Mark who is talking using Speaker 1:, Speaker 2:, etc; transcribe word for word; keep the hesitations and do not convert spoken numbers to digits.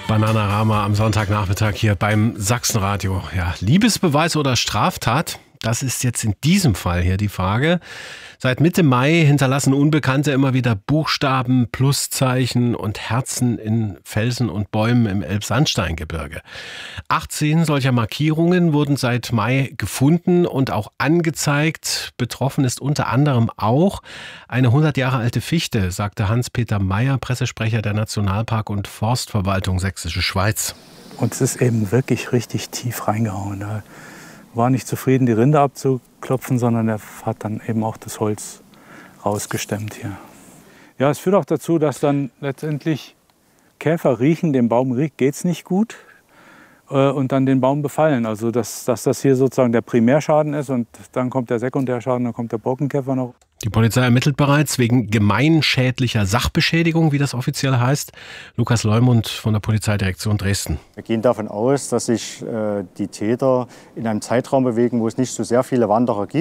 Speaker 1: Bananarama am Sonntagnachmittag hier beim Sachsenradio. Ja, Liebesbeweis oder Straftat? Das ist jetzt in diesem Fall hier die Frage. Seit Mitte Mai hinterlassen Unbekannte immer wieder Buchstaben, Pluszeichen und Herzen in Felsen und Bäumen im Elbsandsteingebirge. achtzehn solcher Markierungen wurden seit Mai gefunden und auch angezeigt. Betroffen ist unter anderem auch eine hundert Jahre alte Fichte, sagte Hans-Peter Meyer, Pressesprecher der Nationalpark- und Forstverwaltung Sächsische Schweiz.
Speaker 2: Und es ist eben wirklich richtig tief reingehauen. Da war nicht zufrieden, die Rinde abzuklopfen, sondern er hat dann eben auch das Holz rausgestemmt hier. Ja, es führt auch dazu, dass dann letztendlich Käfer riechen, dem Baum geht es nicht gut äh, und dann den Baum befallen. Also dass, dass das hier sozusagen der Primärschaden ist und dann kommt der Sekundärschaden, dann kommt der Borkenkäfer noch.
Speaker 1: Die Polizei ermittelt bereits wegen gemeinschädlicher Sachbeschädigung, wie das offiziell heißt. Lukas Leumund von der Polizeidirektion Dresden.
Speaker 3: Wir gehen davon aus, dass sich äh, die Täter in einem Zeitraum bewegen, wo es nicht so sehr viele Wanderer gibt.